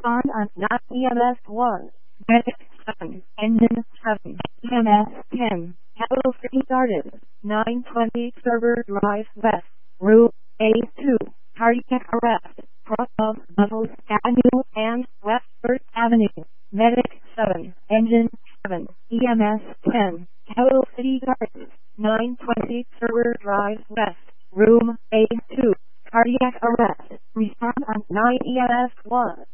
Respond on not EMS 1. Medic 7. Engine 7. EMS 10. Capital City started. 920 Server Drive West. Room A2. Cardiac arrest. Cross of Buffalo Avenue and West 3rd Avenue. Medic 7. Engine 7. EMS 10. Capital City Gardens. 920 Server Drive West. Room A2. Cardiac arrest. Respond on 9 EMS 1.